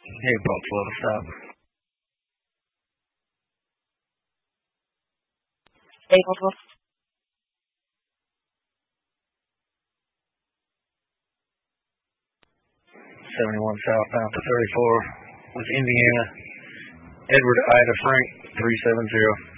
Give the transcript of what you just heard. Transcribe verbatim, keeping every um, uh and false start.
Hey, about twelve stop. Hey, Uncle. seventy-one southbound to thirty-four with Indiana. Edward Ida Frank three seven zero.